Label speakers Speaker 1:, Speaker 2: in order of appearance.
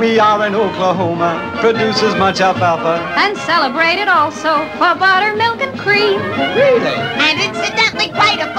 Speaker 1: We are in Oklahoma, produces much alfalfa.
Speaker 2: And celebrated also for buttermilk and cream.
Speaker 1: Really?
Speaker 3: And incidentally, quite a